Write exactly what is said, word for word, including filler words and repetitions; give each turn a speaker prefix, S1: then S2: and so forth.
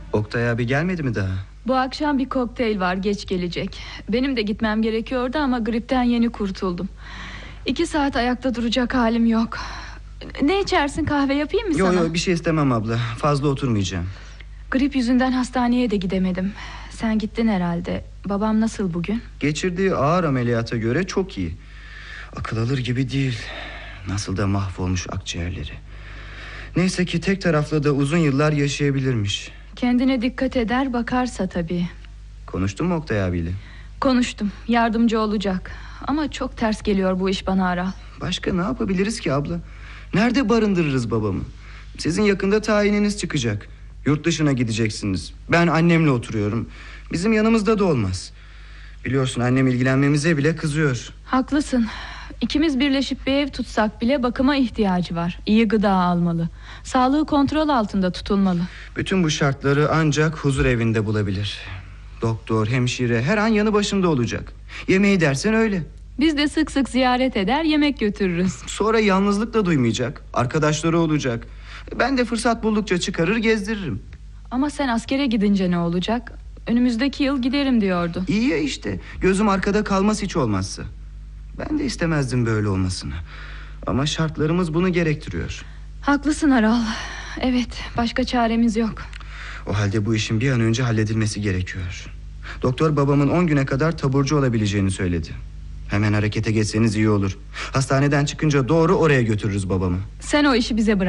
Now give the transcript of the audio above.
S1: Oktay abi gelmedi mi daha?
S2: Bu akşam bir kokteyl var, geç gelecek. Benim de gitmem gerekiyordu ama gripten yeni kurtuldum. İki saat ayakta duracak halim yok. Ne içersin, kahve yapayım mı
S1: yo,
S2: sana?
S1: Yok bir şey istemem abla, fazla oturmayacağım.
S2: Grip yüzünden hastaneye de gidemedim. Sen gittin herhalde. Babam nasıl bugün?
S1: Geçirdiği ağır ameliyata göre çok iyi. Akıl alır gibi değil. Nasıl da mahvolmuş akciğerleri. Neyse ki tek taraflı da uzun yıllar yaşayabilirmiş.
S2: Kendine dikkat eder, bakarsa tabii.
S1: Konuştun mu Oktay abiyle?
S2: Konuştum, yardımcı olacak. Ama çok ters geliyor bu iş bana Aral.
S1: Başka ne yapabiliriz ki abla? Nerede barındırırız babamı? Sizin yakında tayininiz çıkacak. Yurt dışına gideceksiniz. Ben annemle oturuyorum. Bizim yanımızda da olmaz. Biliyorsun annem ilgilenmemize bile kızıyor.
S2: Haklısın. İkimiz birleşip bir ev tutsak bile bakıma ihtiyacı var. İyi gıda almalı. Sağlığı kontrol altında tutulmalı.
S1: Bütün bu şartları ancak huzur evinde bulabilir. Doktor, hemşire her an yanı başında olacak. Yemeği dersen öyle.
S2: Biz de sık sık ziyaret eder, yemek götürürüz.
S1: Sonra yalnızlık da duymayacak. Arkadaşları olacak. Ben de fırsat buldukça çıkarır gezdiririm.
S2: Ama sen askere gidince ne olacak? Önümüzdeki yıl giderim diyordun.
S1: İyi ya işte. Gözüm arkada kalmaz hiç olmazsa. Ben de istemezdim böyle olmasını. Ama şartlarımız bunu gerektiriyor.
S2: Haklısın Aral. Evet, başka çaremiz yok.
S1: O halde bu işin bir an önce halledilmesi gerekiyor. Doktor babamın on güne kadar taburcu olabileceğini söyledi. Hemen harekete geçseniz iyi olur. Hastaneden çıkınca doğru oraya götürürüz babamı.
S2: Sen o işi bize bırak.